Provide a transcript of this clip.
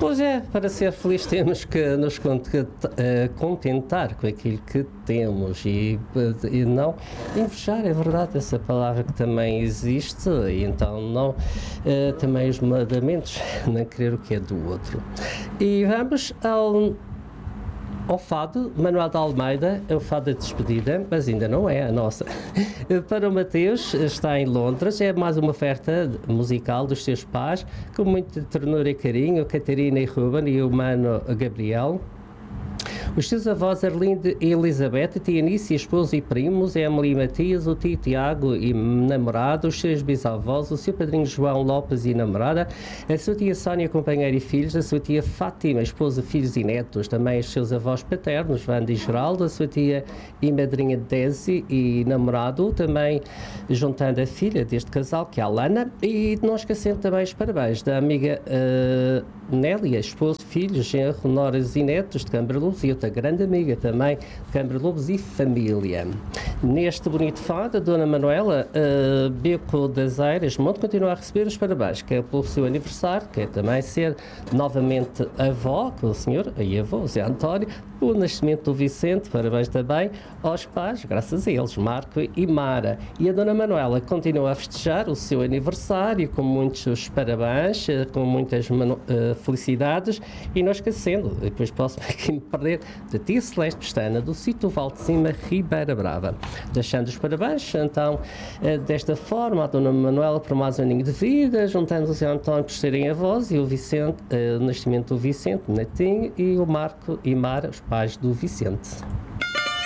Pois é, para ser feliz temos que nos contentar com aquilo que temos e não invejar, é verdade, essa palavra que também existe, e então não também os mandamentos, não querer o que é do outro. E vamos ao fado. Manuel de Almeida é o fado da despedida, mas ainda não é a nossa. Para o Mateus, está em Londres, é mais uma oferta musical dos seus pais, com muita ternura e carinho, Catarina e Ruben e o mano Gabriel. Os seus avós Arlindo e Elizabeth, tia Anice, esposo e primos, Emily e Matias, o tio Tiago e namorado, os seus bisavós, o seu padrinho João Lopes e namorada, a sua tia Sónia, companheira e filhos, a sua tia Fátima, esposa, filhos e netos, também os seus avós paternos, Wanda e Geraldo, a sua tia e madrinha Desi e namorado, também juntando a filha deste casal, que é a Lana, e não esquecendo também os parabéns da amiga Nélia, esposo, filhos, genro, noras e netos de Câmara Lobos, e outra grande amiga também de Câmara Lobos e família. Neste bonito fado, a Dona Manuela Beco das Eiras Monte continua a receber os parabéns, quer pelo seu aniversário, quer também ser novamente avó, com o senhor e avô, Zé António, o nascimento do Vicente, parabéns também aos pais, graças a eles, Marco e Mara. E a Dona Manuela continua a festejar o seu aniversário com muitos parabéns, com muitas felicidades, e não esquecendo, depois posso aqui me perder, da tia Celeste Pestana, do sítio Val de Cima, Ribeira Brava. Deixando os parabéns, então, desta forma, a Dona Manuela por mais um aninho de vida, juntando o Zé António por serem avós, e o Vicente, o nascimento do Vicente, netinho, e o Marco e Mara, os pais do Vicente.